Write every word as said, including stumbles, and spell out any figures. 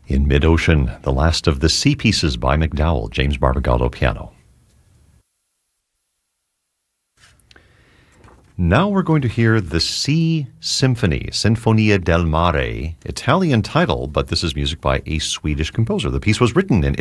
In Mid-Ocean, the last of the Sea Pieces by MacDowell, James Barbagallo piano. Now we're going to hear the Sea Symphony, Sinfonia del Mare, Italian title, but this is music by a Swedish composer. The piece was written in